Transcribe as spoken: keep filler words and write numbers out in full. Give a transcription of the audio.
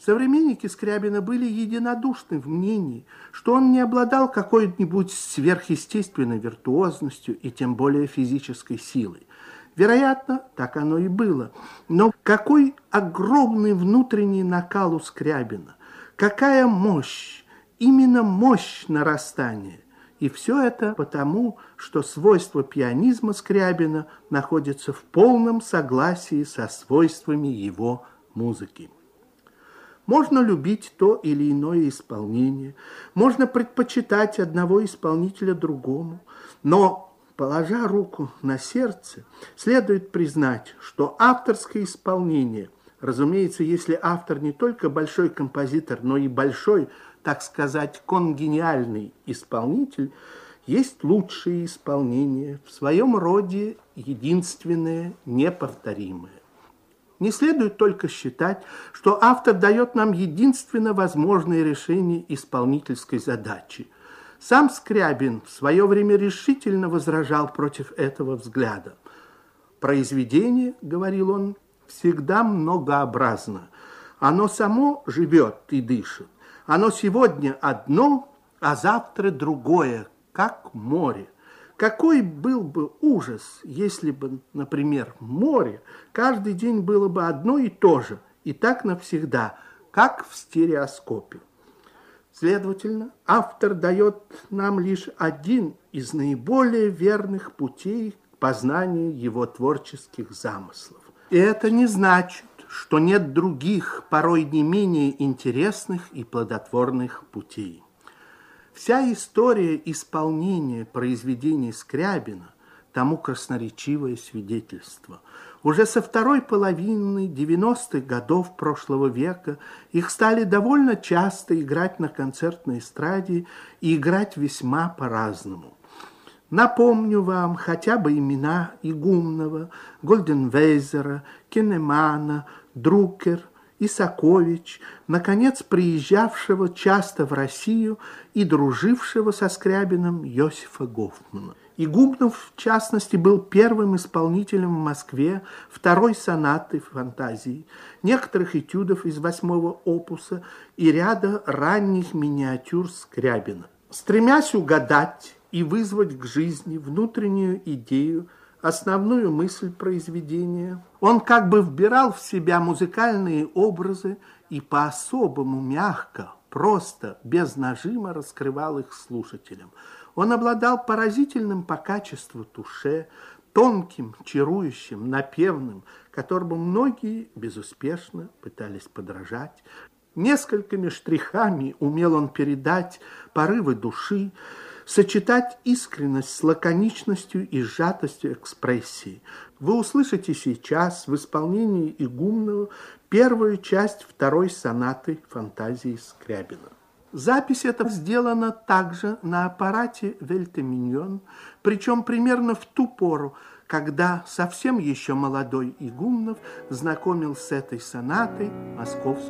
Современники Скрябина были единодушны в мнении, что он не обладал какой-нибудь сверхъестественной виртуозностью и тем более физической силой. Вероятно, так оно и было. Но какой огромный внутренний накал у Скрябина, какая мощь, именно мощь нарастания. И все это потому, что свойства пианизма Скрябина находятся в полном согласии со свойствами его музыки. Можно любить то или иное исполнение, можно предпочитать одного исполнителя другому, но, положа руку на сердце, следует признать, что авторское исполнение, разумеется, если автор не только большой композитор, но и большой, так сказать, конгениальный исполнитель, есть лучшее исполнение, в своем роде единственное, неповторимое. Не следует только считать, что автор дает нам единственно возможное решение исполнительской задачи. Сам Скрябин в свое время решительно возражал против этого взгляда. «Произведение, — говорил он, — всегда многообразно. Оно само живет и дышит. Оно сегодня одно, а завтра другое, как море. Какой был бы ужас, если бы, например, море каждый день было бы одно и то же, и так навсегда, как в стереоскопе. Следовательно, автор дает нам лишь один из наиболее верных путей к познанию его творческих замыслов. И это не значит, что нет других, порой не менее интересных и плодотворных путей. Вся история исполнения произведений Скрябина тому красноречивое свидетельство. Уже со второй половины девяностых годов прошлого века их стали довольно часто играть на концертной эстраде и играть весьма по-разному. Напомню вам хотя бы имена Игумнова, Гольденвейзера, Кинемана, Друкер, Исакович, наконец, приезжавшего часто в Россию и дружившего со Скрябиным Йосифа Гофмана. Игумнов, в частности, был первым исполнителем в Москве второй сонаты фантазии, некоторых этюдов из восьмого опуса и ряда ранних миниатюр Скрябина. Стремясь угадать и вызвать к жизни внутреннюю идею, основную мысль произведения, он как бы вбирал в себя музыкальные образы и по-особому мягко, просто, без нажима раскрывал их слушателям. Он обладал поразительным по качеству туше, тонким, чарующим, напевным, которому многие безуспешно пытались подражать. Несколькими штрихами умел он передать порывы души, сочетать искренность с лаконичностью и сжатостью экспрессии. Вы услышите сейчас в исполнении Игумнова первую часть второй сонаты фантазии Скрябина. Запись эта сделана также на аппарате Вельтеминьон, причем примерно в ту пору, когда совсем еще молодой Игумнов знакомил с этой сонатой московскую